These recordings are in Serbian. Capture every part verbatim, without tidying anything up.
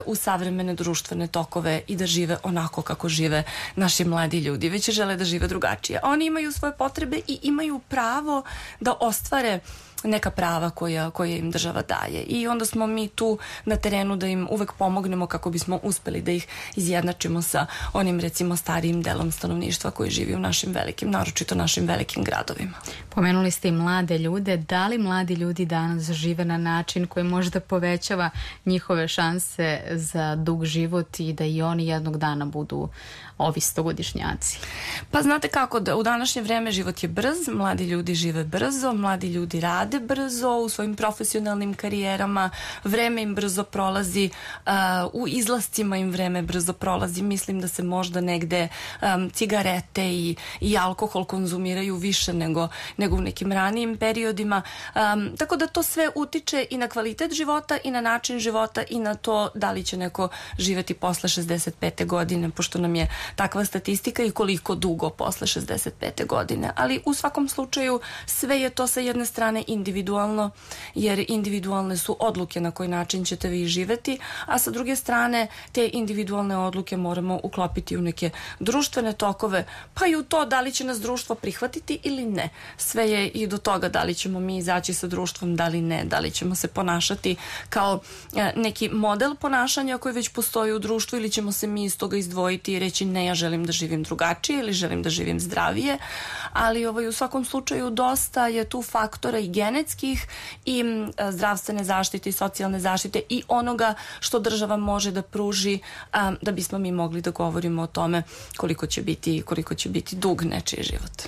u savremene društvene tokove i da žive onako kako žive naši mladi ljudi, već žele da žive drugačije. Oni imaju svoje potrebe i imaju pravo da ostvare neka prava koja, koja im država daje. I onda smo mi tu na terenu da im uvek pomognemo kako bismo uspeli da ih izjednačimo sa onim, recimo, starijim delom stanovništva koji živi u našim velikim, naročito našim velikim gradovima. Pomenuli ste i mlade ljude. Da li mladi ljudi danas žive na način koji možda povećava njihove šanse za dug život i da i oni jednog dana budu ovi stogodišnjaci? Pa znate kako, da u današnje vreme život je brz, mladi ljudi žive brzo, mladi ljudi rade brzo u svojim profesionalnim karijerama, vreme im brzo prolazi, uh, u izlascima im vreme brzo prolazi. Mislim da se možda negde um, cigarete i, i alkohol konzumiraju više nego, nego u nekim ranijim periodima. Um, tako da to sve utiče i na kvalitet života i na način života i na to da li će neko živeti posle šezdeset pete godine, pošto nam je takva statistika, i koliko dugo posle šezdeset pete godine. Ali u svakom slučaju sve je to sa jedne strane individualno, jer individualne su odluke na koji način ćete vi živeti, a sa druge strane te individualne odluke moramo uklopiti u neke društvene tokove, pa i u to da li će nas društvo prihvatiti ili ne. Sve je i do toga da li ćemo mi izaći sa društvom, da li ne, da li ćemo se ponašati kao e, neki model ponašanja koji već postoji u društvu, ili ćemo se mi iz toga izdvojiti i reći ne, ja želim da živim drugačije ili želim da živim zdravije. Ali ovaj, u svakom slučaju dosta je tu faktora i genetskih i a, zdravstvene zaštite i socijalne zaštite i onoga što država može da pruži a, da bismo mi mogli da govorimo o tome koliko će biti, koliko će biti dug nečiji život.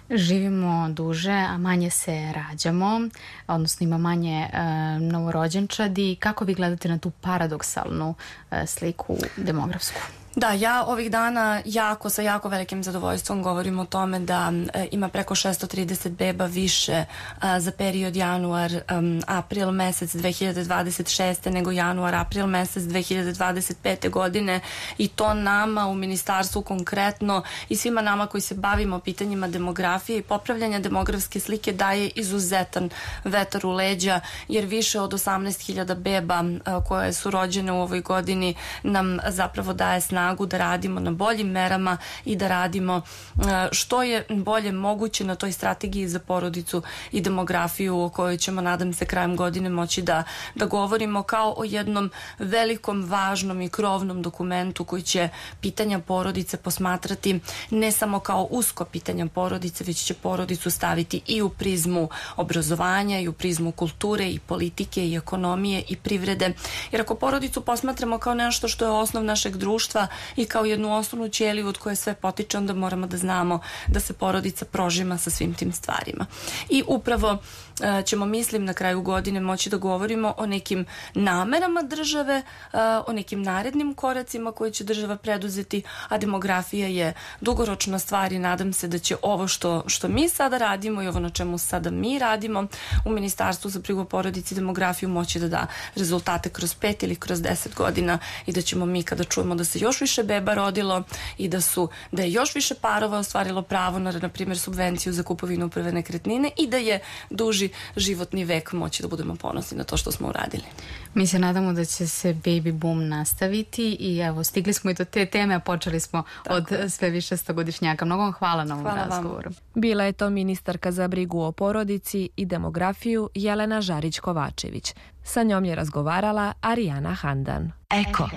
Živimo duže, a manje se rađamo, odnosno ima manje e, novorođenčadi. Kako vi gledate na tu paradoksalnu e, sliku demografsku? Da, ja ovih dana jako, sa jako velikim zadovoljstvom govorim o tome da e, ima preko šesto trideset beba više a, za period januar, um, april mesec dve hiljade dvadeset šeste nego januar, april mesec dve hiljade dvadeset pete godine, i to nama u ministarstvu konkretno i svima nama koji se bavimo pitanjima demografije i popravljanja demografske slike daje izuzetan vetar u leđa, jer više od osamnaest hiljada beba a, koje su rođene u ovoj godini nam zapravo daje snagu da radimo na boljim merama i da radimo što je bolje moguće na toj strategiji za porodicu i demografiju o kojoj ćemo, nadam se, krajem godine moći da, da govorimo kao o jednom velikom, važnom i krovnom dokumentu koji će pitanja porodice posmatrati ne samo kao usko pitanja porodice, već će porodicu staviti i u prizmu obrazovanja i u prizmu kulture i politike i ekonomije i privrede. Jer ako porodicu posmatramo kao nešto što je osnov našeg društva i kao jednu osnovnu ćeliju od koje sve potiče, onda moramo da znamo da se porodica prožima sa svim tim stvarima. I upravo ćemo, mislim, na kraju godine moći da govorimo o nekim namerama države, o nekim narednim koracima koje će država preduzeti, a demografija je dugoročna stvar i nadam se da će ovo što, što mi sada radimo i ovo na čemu sada mi radimo u Ministarstvu za brigu o porodici i demografiju moći da da rezultate kroz pet ili kroz deset godina i da ćemo mi, kada čujemo da se još više beba rodilo i da su da je još više parova ostvarilo pravo na, na primjer, subvenciju za kupovinu prve nekretnine i da je duži životni vek, moći da budemo ponosni na to što smo uradili. Mi se nadamo da će se baby boom nastaviti i evo, stigli smo i do te teme, a počeli smo Tako od je. sve više stogodišnjaka. Mnogo vam hvala na ovom hvala razgovoru. Vam. Bila je to ministarka za brigu o porodici i demografiju Jelena Žarić-Kovačević. Sa njom je razgovarala Arijana Handan. Eko.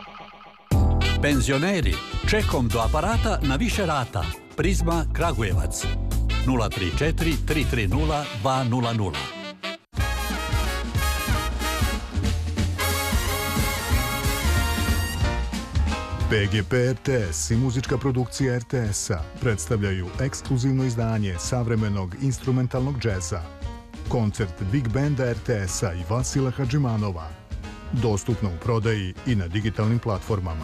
Penzioneri, čekom do aparata na više rata. Prizma Kragujevac. nula tri četiri tri tri nula dva nula nula. B G P R T S i muzička produkcija R T S-a predstavljaju ekskluzivno izdanje savremenog instrumentalnog džeza. Koncert Big Banda R T S-a i Vasila Hadžimanova. Dostupno u prodaji i na digitalnim platformama.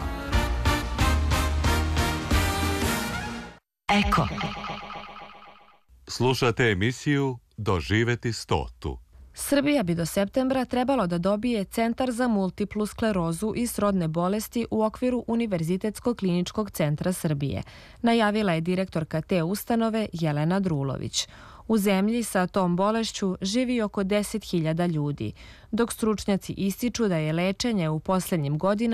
Eko. Slušate emisiju Doživeti stotu. Srbija bi do septembra trebalo da dobije Centar za multiplu sklerozu i srodne bolesti u okviru Univerzitetskog kliničkog centra Srbije, najavila je direktorka te ustanove Jelena Drulović. U zemlji sa tom bolešću živi oko deset hiljada ljudi, dok stručnjaci ističu da je lečenje u posljednjim godinama